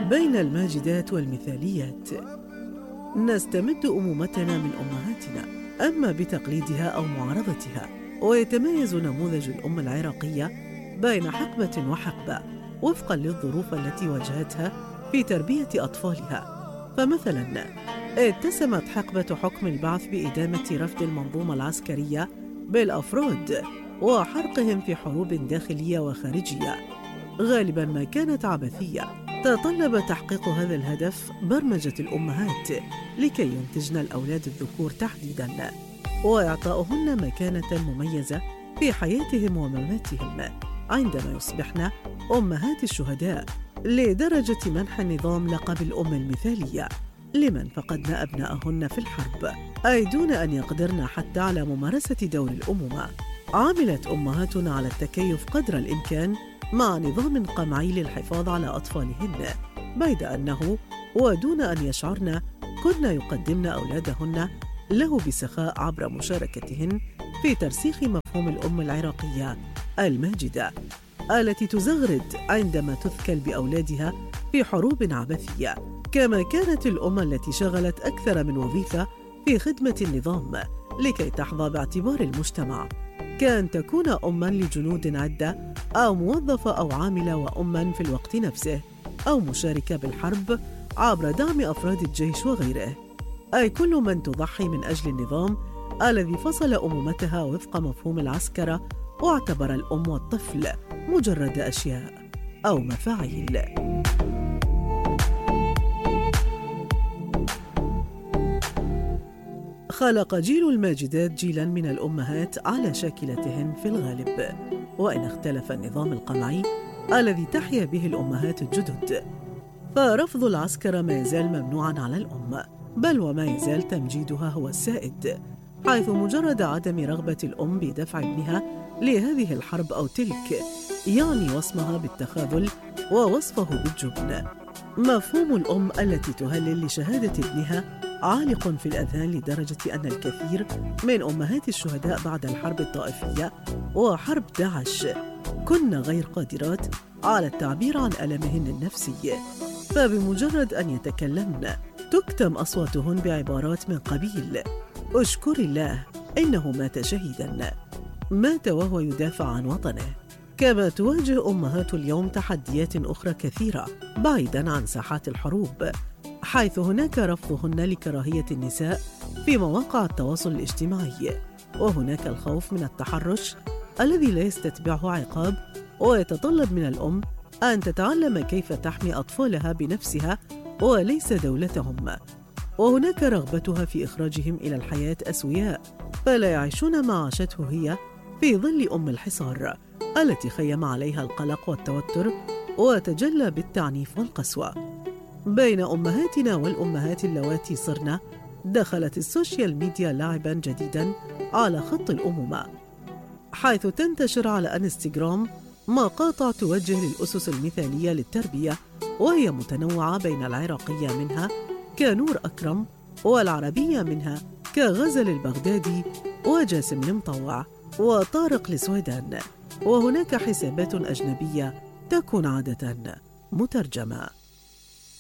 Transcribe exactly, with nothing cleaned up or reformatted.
بين الماجدات والمثاليات. نستمد أمومتنا من أمهاتنا، أما بتقليدها أو معارضتها. ويتميز نموذج الأم العراقية بين حقبة وحقبة وفقاً للظروف التي واجهتها في تربية أطفالها. فمثلاً اتسمت حقبة حكم البعث بإدامة رفض المنظومة العسكرية بالأفراد وحرقهم في حروب داخلية وخارجية، غالباً ما كانت عبثية. تطلب تحقيق هذا الهدف برمجة الأمهات لكي ينتجن الأولاد الذكور تحديداً، وإعطاؤهن مكانة مميزة في حياتهم ومماتهم عندما يصبحن أمهات الشهداء، لدرجة منح النظام لقب الأم المثالية لمن فقدن أبنائهن في الحرب، أي دون أن يقدرن حتى على ممارسة دور الأمومة. عملت أمهاتنا على التكيف قدر الإمكان مع نظام قمعي للحفاظ على أطفالهن، بيد أنه ودون أن يشعرن كن يقدمن أولادهن له بسخاء عبر مشاركتهن في ترسيخ مفهوم الأم العراقية الماجدة التي تزغرد عندما تثكل بأولادها في حروب عبثية. كما كانت الأم التي شغلت أكثر من وظيفة في خدمة النظام لكي تحظى باعتبار المجتمع، كان تكون أماً لجنود عدة أو موظفة أو عاملة وأماً في الوقت نفسه، أو مشاركة بالحرب عبر دعم أفراد الجيش وغيره، أي كل من تضحي من أجل النظام الذي فصل أمومتها وفق مفهوم العسكرة واعتبر الأم والطفل مجرد أشياء أو مفاعيل. خلق جيل الماجدات جيلاً من الأمهات على شاكلتهن في الغالب، وإن اختلف النظام القمعي الذي تحيا به الأمهات الجدد، فرفض العسكرة ما يزال ممنوعاً على الأم، بل وما يزال تمجيدها هو السائد، حيث مجرد عدم رغبة الأم بدفع ابنها لهذه الحرب أو تلك يعني وصمها بالتخاذل ووصفه بالجبن. مفهوم الأم التي تهلل لشهادة ابنها عالق في الأذهان لدرجة أن الكثير من أمهات الشهداء بعد الحرب الطائفية وحرب داعش كن غير قادرات على التعبير عن ألمهن النفسي، فبمجرد أن يتكلمن تكتم أصواتهن بعبارات من قبيل أشكر الله إنه مات شهيداً، مات وهو يدافع عن وطنه. كما تواجه أمهات اليوم تحديات أخرى كثيرة بعيداً عن ساحات الحروب، حيث هناك رفضهن لكراهية النساء في مواقع التواصل الاجتماعي، وهناك الخوف من التحرش الذي لا يستتبعه عقاب، ويتطلب من الأم أن تتعلم كيف تحمي أطفالها بنفسها وليس دولتهم، وهناك رغبتها في إخراجهم إلى الحياة أسوياء فلا يعيشون ما عاشته هي في ظل أم الحصار التي خيم عليها القلق والتوتر وتجلى بالتعنيف والقسوة. بين أمهاتنا والأمهات اللواتي صرنا، دخلت السوشيال ميديا لاعباً جديداً على خط الأمومة، حيث تنتشر على انستغرام مقاطع توجه للأسس المثالية للتربية، وهي متنوعة بين العراقية منها كنور أكرم والعربية منها كغزل البغدادي وجاسم المطوع وطارق السويدان، وهناك حسابات أجنبية تكون عادة مترجمة.